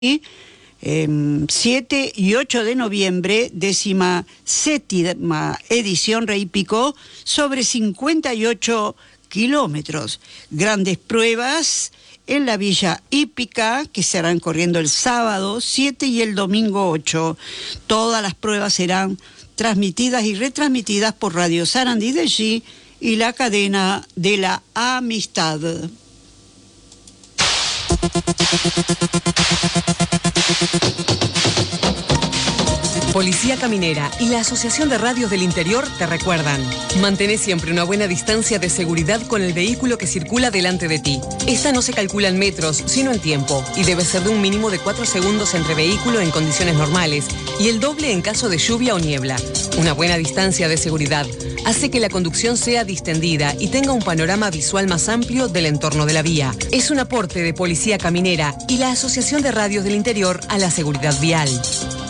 7 y 8 de noviembre, 17ª edición Reípico, sobre 58 kilómetros. Grandes pruebas en la Villa Hípica, que se harán corriendo el sábado 7 y el domingo 8. Todas las pruebas serán transmitidas y retransmitidas por Radio Sarandí de G y la cadena de la Amistad. Policía Caminera y la Asociación de Radios del Interior te recuerdan: mantén siempre una buena distancia de seguridad con el vehículo que circula delante de ti. Esta no se calcula en metros, sino en tiempo, y debe ser de un mínimo de 4 segundos entre vehículo en condiciones normales y el doble en caso de lluvia o niebla. Una buena distancia de seguridad hace que la conducción sea distendida y tenga un panorama visual más amplio del entorno de la vía. Es un aporte de Policía Caminera y la Asociación de Radios del Interior a la seguridad vial.